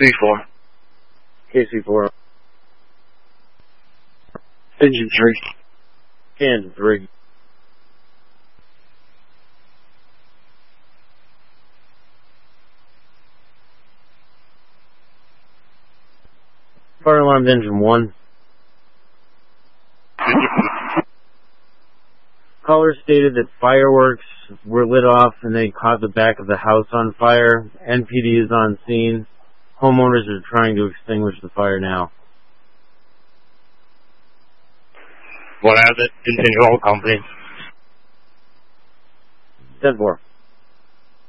KC4. KC4. Engine 3. Engine 3. Fire alarm engine 1. Caller stated that fireworks were lit off and they caught the back of the house on fire. NPD is on scene. Homeowners are trying to extinguish the fire now. What has it? Continue all company. 10-4.